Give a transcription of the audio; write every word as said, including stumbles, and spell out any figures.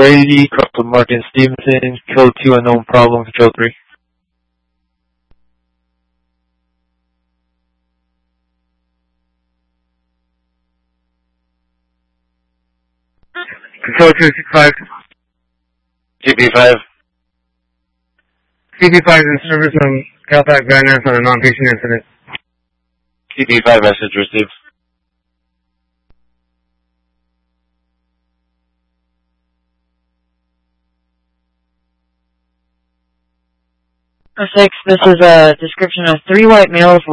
Brady, Corporal Martin Stevenson, Control two unknown problem, Control three. Control two six five. C P five. C P five is in service on Calpac Van Ness on a non-patient incident. C P five message received. six, this is a description of three white males